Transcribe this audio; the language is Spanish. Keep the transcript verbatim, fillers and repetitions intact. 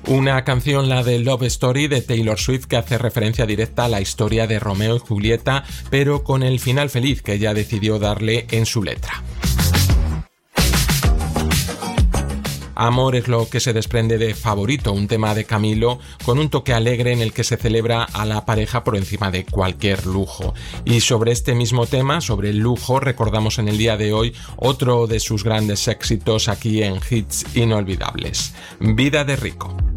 Una canción, la de Love Story de Taylor Swift, que hace referencia directa a la historia de Romeo y Julieta, pero con el final feliz que ella decidió darle en su letra. Amor es lo que se desprende de Favorito, un tema de Camilo con un toque alegre en el que se celebra a la pareja por encima de cualquier lujo. Y sobre este mismo tema, sobre el lujo, recordamos en el día de hoy otro de sus grandes éxitos aquí en Hits Inolvidables, Vida de Rico.